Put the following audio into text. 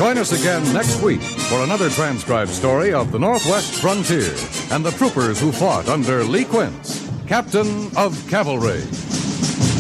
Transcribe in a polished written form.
Join us again next week for another transcribed story of the Northwest frontier and the troopers who fought under Lee Quince, Captain of Cavalry.